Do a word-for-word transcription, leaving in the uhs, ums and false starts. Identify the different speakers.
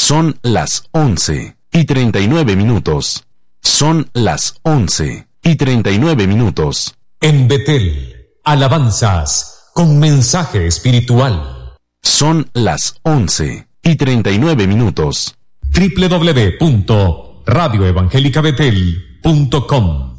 Speaker 1: Son las once y treinta y nueve minutos. Son las once y treinta y nueve minutos.
Speaker 2: En Betel, alabanzas con mensaje espiritual.
Speaker 1: Son las once y treinta y nueve minutos.
Speaker 2: doble u doble u doble u punto radio evangélica betel punto com